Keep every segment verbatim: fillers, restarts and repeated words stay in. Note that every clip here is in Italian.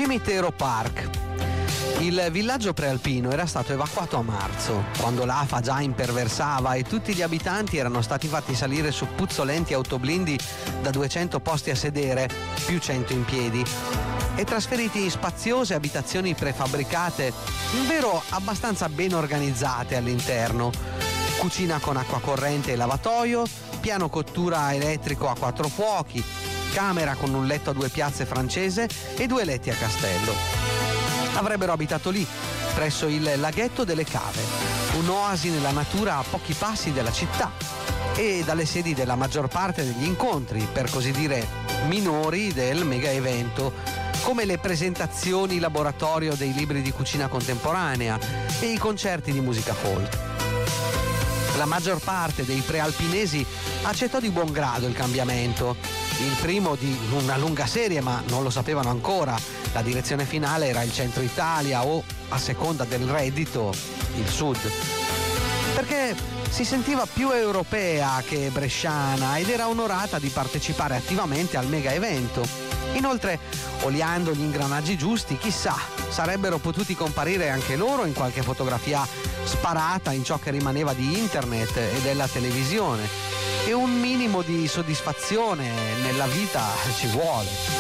Cimitero Park. Il villaggio prealpino era stato evacuato a marzo, quando l'afa già imperversava e tutti gli abitanti erano stati fatti salire su puzzolenti autoblindi da duecento posti a sedere, più cento in piedi, e trasferiti in spaziose abitazioni prefabbricate, invero abbastanza ben organizzate all'interno. Cucina con acqua corrente e lavatoio, piano cottura elettrico a quattro fuochi, camera con un letto a due piazze francese e due letti a castello. Avrebbero abitato lì, presso il laghetto delle Cave, un'oasi nella natura a pochi passi dalla città e dalle sedi della maggior parte degli incontri, per così dire, minori del mega evento, come le presentazioni laboratorio dei libri di cucina contemporanea e i concerti di musica folk. La maggior parte dei prealpinesi accettò di buon grado il cambiamento, il primo di una lunga serie, ma non lo sapevano ancora. La direzione finale era il centro Italia o, a seconda del reddito, il sud. Perché si sentiva più europea che bresciana ed era onorata di partecipare attivamente al mega evento. Inoltre, oliando gli ingranaggi giusti, chissà, sarebbero potuti comparire anche loro in qualche fotografia sparata in ciò che rimaneva di internet e della televisione. E un minimo di soddisfazione nella vita ci vuole.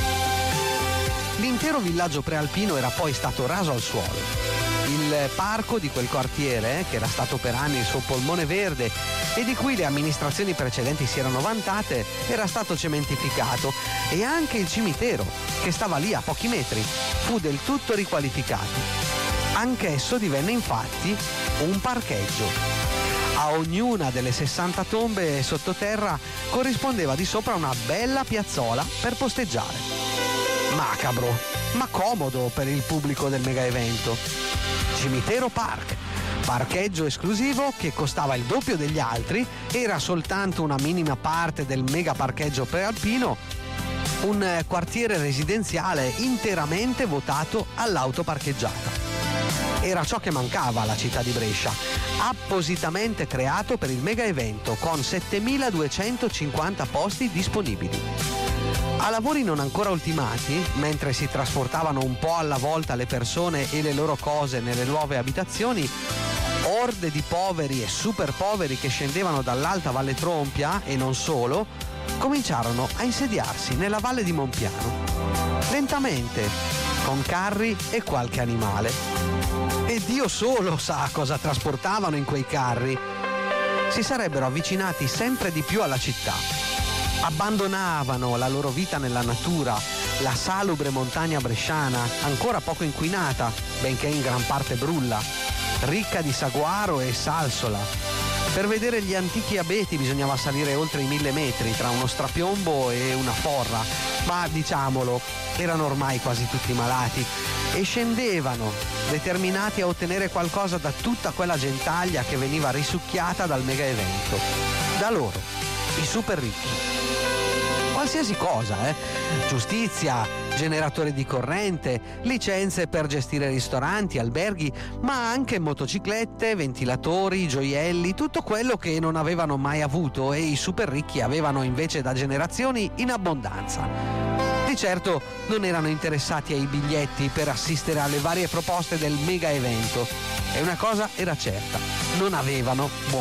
L'intero villaggio prealpino era poi stato raso al suolo. Il parco di quel quartiere, che era stato per anni il suo polmone verde e di cui le amministrazioni precedenti si erano vantate, era stato cementificato, e anche il cimitero, che stava lì a pochi metri, fu del tutto riqualificato. Anch'esso divenne infatti un parcheggio. A ognuna delle sessanta tombe sottoterra corrispondeva di sopra una bella piazzola per posteggiare. Macabro, ma comodo per il pubblico del mega evento. Cimitero Park, parcheggio esclusivo che costava il doppio degli altri, era soltanto una minima parte del mega parcheggio prealpino, un quartiere residenziale interamente votato all'auto parcheggiata. Era ciò che mancava alla città di Brescia, appositamente creato per il mega evento con settemiladuecentocinquanta posti disponibili. A lavori non ancora ultimati, mentre si trasportavano un po' alla volta le persone e le loro cose nelle nuove abitazioni, orde di poveri e super poveri che scendevano dall'alta Valle Trompia, e non solo, cominciarono a insediarsi nella Valle di Monpiano. Lentamente, con carri e qualche animale. E Dio solo sa cosa trasportavano in quei carri. Si sarebbero avvicinati sempre di più alla città. Abbandonavano la loro vita nella natura, la salubre montagna bresciana, ancora poco inquinata, benché in gran parte brulla, ricca di saguaro e salsola. Per vedere gli antichi abeti bisognava salire oltre i mille metri tra uno strapiombo e una forra, ma diciamolo, erano ormai quasi tutti malati e scendevano, determinati a ottenere qualcosa da tutta quella gentaglia che veniva risucchiata dal mega evento. Da loro, i super ricchi. Qualsiasi cosa, eh? Giustizia, generatori di corrente, licenze per gestire ristoranti, alberghi, ma anche motociclette, ventilatori, gioielli, tutto quello che non avevano mai avuto e i super ricchi avevano invece da generazioni in abbondanza. Di certo non erano interessati ai biglietti per assistere alle varie proposte del mega evento. E una cosa era certa, non avevano buon